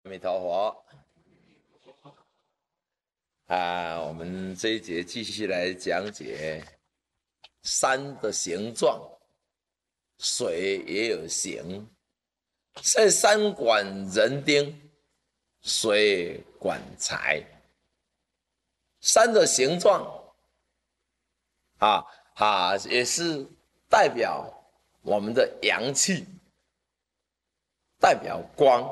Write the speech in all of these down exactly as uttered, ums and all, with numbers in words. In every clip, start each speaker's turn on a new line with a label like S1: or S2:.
S1: 阿弥陀佛啊！我们这一节继续来讲解山的形状，水也有形，所以山管人丁，水管财。山的形状啊啊，也是代表我们的阳气，代表光。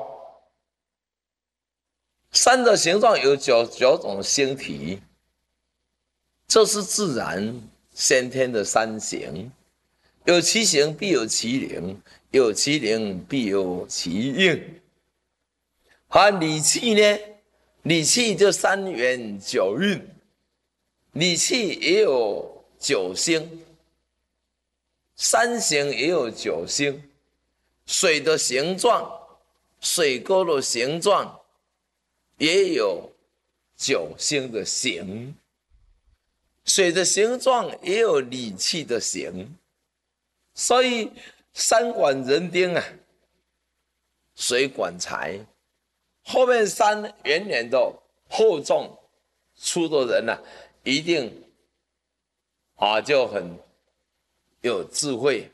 S1: 山的形状有九九种星体，这是自然先天的山形。有其形必有其灵，有其灵必有其应。而理气呢？理气就三元九运，理气也有九星，山形也有九星。水的形状，水沟的形状也有九星的形，水的形状也有理气的形，所以山管人丁啊，水管财。后面山远远的厚重粗的人啊，一定啊就很有智慧。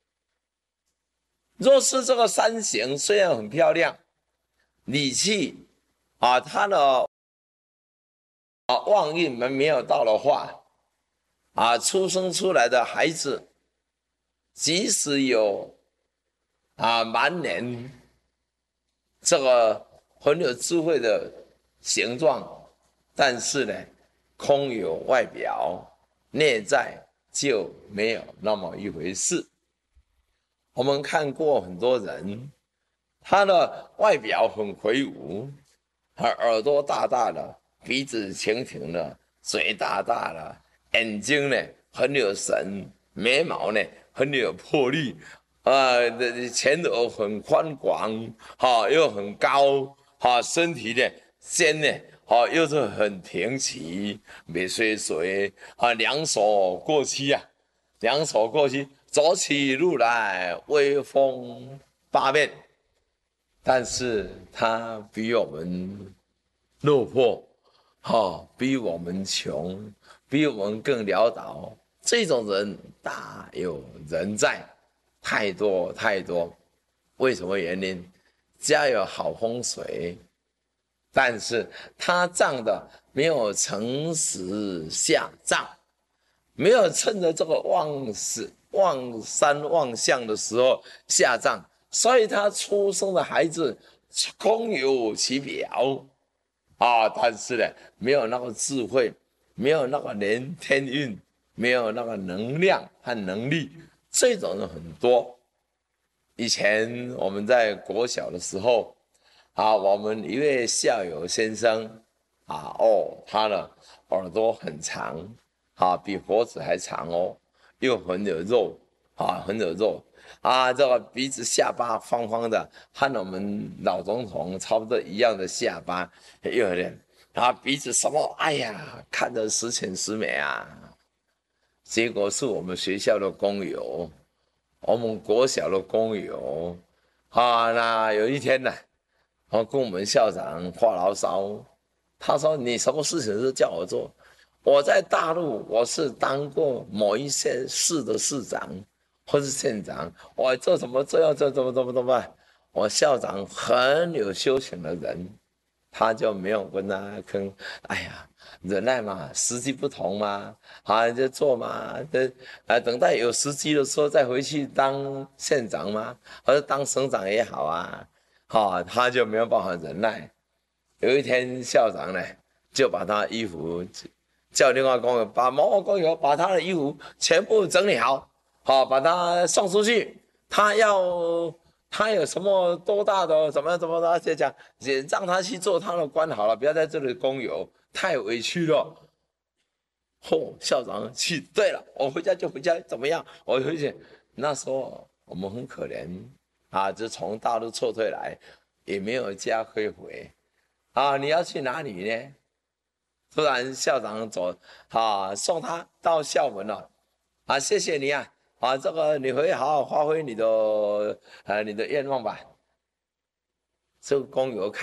S1: 若是这个山形虽然很漂亮，理气啊，它的啊旺运门没有到的话，啊，出生出来的孩子，即使有啊满脸这个很有智慧的形状，但是呢，空有外表，内在就没有那么一回事。我们看过很多人，他的外表很魁梧，耳朵大大的，鼻子挺挺的，嘴大大的，眼睛呢很有神，眉毛呢很有魄力，啊、呃，前额很宽广，哈、哦，又很高，哈、哦，身体呢肩呢，哈、哦，又是很挺起，没水水，啊，两手过膝啊，两手过膝，走起路来威风八面。但是他比我们落魄，哦，比我们穷，比我们更潦倒，这种人大有人在，太多太多。为什么原因？家有好风水，但是他葬的没有诚实下葬，没有趁着这个旺时旺山旺相的时候下葬，所以他出生的孩子空有其表啊，但是呢，没有那个智慧，没有那个连天运，没有那个能量和能力，这种人很多。以前我们在国小的时候啊，我们一位校友先生啊，哦，他的耳朵很长啊，比脖子还长哦，又很有肉啊，很有肉啊，这个鼻子下巴方方的，和我们老总统差不多一样的下巴，又有点啊，鼻子什么，哎呀，看得十全十美啊。结果是我们学校的工友，我们国小的工友啊，那有一天呢，我跟我们校长发牢骚，他说：“你什么事情都叫我做。我在大陆，我是当过某一县市的市长或是县长，我做什么这样这怎么怎么怎么办？我校长很有修行的人，他就没有跟他坑。哎呀，忍耐嘛，时机不同嘛，啊，就做嘛，这啊，等待有时机的时候再回去当县长嘛，或者当省长也好啊。”好，他就没有办法忍耐。有一天，校长呢就把他衣服叫另外工友，把某工友把他的衣服全部整理好，好把他送出去。他要他有什么多大的怎么怎么的，就讲也让他去做他的官好了，不要在这里工友，太委屈了。嚯、哦，校长气，对了，我回家就回家，怎么样？我回去那时候我们很可怜。啊，就从大陆撤退来，也没有家可以回，啊，你要去哪里呢？突然校长走，啊，送他到校门了，啊，谢谢你啊，啊，这个你回好好发挥你的，呃，你的愿望吧。这个工友看。